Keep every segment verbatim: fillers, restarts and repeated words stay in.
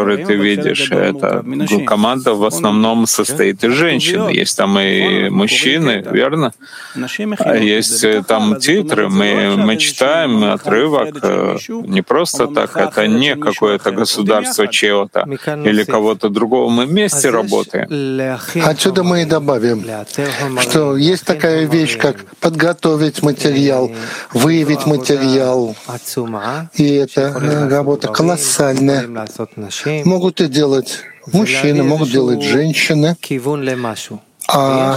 который ты видишь, это команда в основном состоит из женщин. Есть там и мужчины, верно? А есть там титры, мы, мы читаем отрывок не просто так, это не какое-то государство чьего-то или кого-то другого, мы вместе работаем. Отсюда мы и добавим, что есть такая вещь, как подготовить материал, выявить материал, и это работа колоссальная. Могут и делать мужчины, могут делать женщины. А,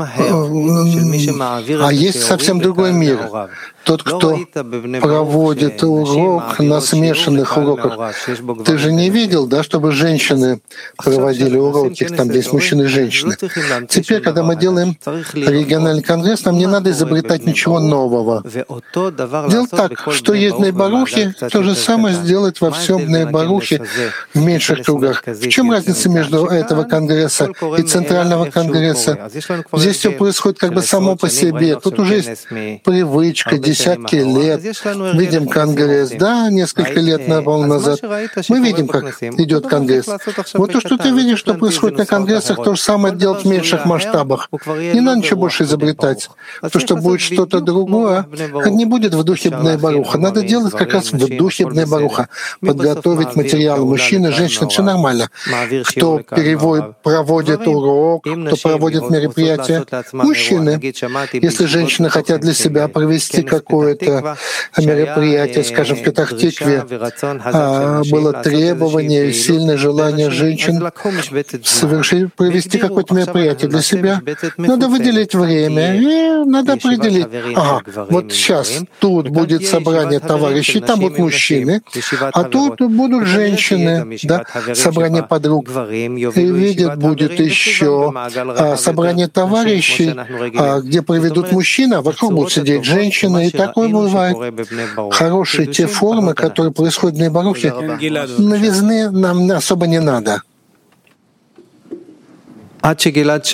а есть совсем другой мир. Тот, кто проводит урок на смешанных уроках. Ты же не видел, да, чтобы женщины проводили уроки, там, где есть мужчины и женщины. Теперь, когда мы делаем региональный конгресс, нам не надо изобретать ничего нового. Делать так, что есть в Ней-Барухе, то же самое сделать во всем Ней-Барухе в меньших кругах. В чем разница между этого конгресса и центрального конгресса? Здесь все происходит как бы само по себе. Тут уже есть привычка, десятки лет. Видим конгресс, да, несколько лет назад. Мы видим, как идет конгресс. Вот то, что ты видишь, что происходит на конгрессах, то же самое делать в меньших масштабах. Не надо ничего больше изобретать. То, что будет что-то другое, не будет в духе Бней Баруха. Надо делать как раз в духе Бней Баруха. Подготовить материалы. Мужчины, женщины, все нормально. Кто переводит, проводит урок, кто проводит мероприятия. Мужчины. Если женщины хотят для себя провести как какое-то мероприятие, скажем, в Петах-Тикве, а, было требование, сильное желание женщин совершить, провести какое-то мероприятие для себя. Надо выделить время и надо определить. Ага, вот сейчас тут будет собрание товарищей, там будут мужчины, а тут будут женщины, да, собрание подруг. И видят, будет еще а, собрание товарищей, а, где проведут мужчины, а вокруг будут сидеть женщины. И такое бывает. Хорошие те формы, которые происходят в Ней-Барухе, новизны нам особо не надо. Пока Гилад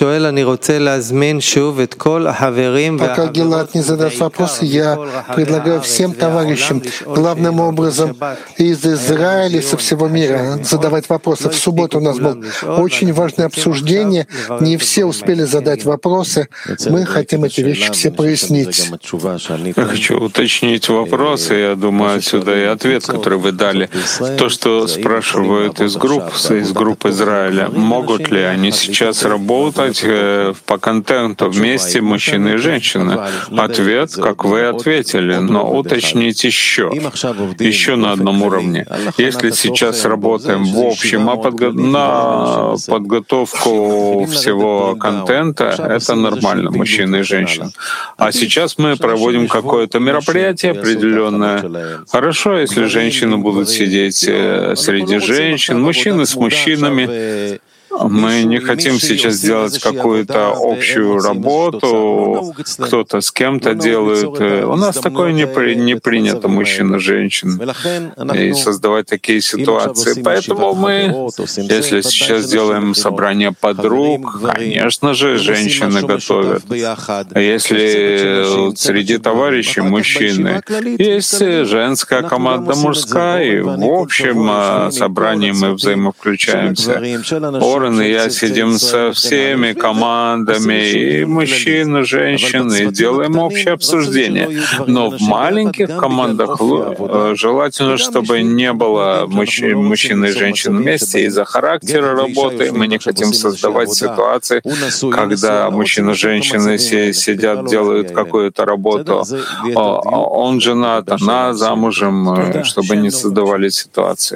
не задаст вопрос, я предлагаю всем товарищам, главным образом из Израиля и со всего мира, задавать вопросы. В субботу у нас было очень важное обсуждение, не все успели задать вопросы. Мы хотим эти вещи все прояснить. Я хочу уточнить вопросы, я думаю, отсюда и ответ, который вы дали. То, что спрашивают из групп, из групп Израиля, могут ли они сейчас работать по контенту вместе мужчины и женщины? Ответ, как вы ответили, но уточнить еще, еще на одном уровне. Если сейчас работаем в общем а подго... на подготовку всего контента, это нормально, мужчины и женщины. А сейчас мы проводим какое-то мероприятие определенное. Хорошо, если женщины будут сидеть среди женщин, мужчины с мужчинами. Мы не хотим сейчас сделать какую-то общую работу, кто-то с кем-то делает. У нас такое не, при, не принято, мужчина, женщин, и создавать такие ситуации. Поэтому мы, если сейчас делаем собрание подруг, конечно же, женщины готовят. А если среди товарищей мужчины, есть женская команда, мужская, и в общем собрании мы взаимовключаемся. Орен и я сидим со всеми командами, и мужчин, и женщин, и делаем общее обсуждение. Но в маленьких командах желательно, чтобы не было мужчин, мужчин и женщин вместе из-за характера работы. Мы не хотим создавать ситуации, когда мужчины и женщины сидят, делают какую-то работу. Он женат, она замужем, чтобы не создавали ситуации.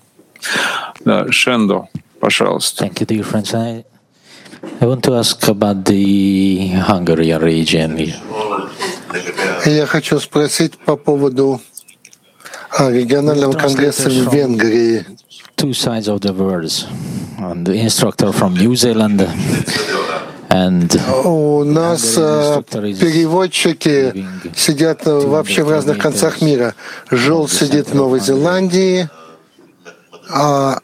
Да, Шендо. Пожалуйста. Thank you, dear friends. I, I want to ask about the Hungarian region. Я хочу спросить по поводу регионального конгресса в Венгрии. Two sides of the words. And the instructor from New Zealand and у нас переводчики сидят вообще в разных концах мира. Жол сидит в Новой Зеландии, а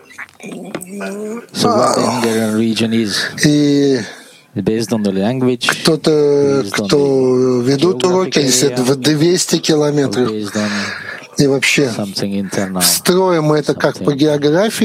So what the Hungarian region is и based on the language, кто-то, кто ведут уроки, сидят в двести километров. И вообще строим мы это как по географии,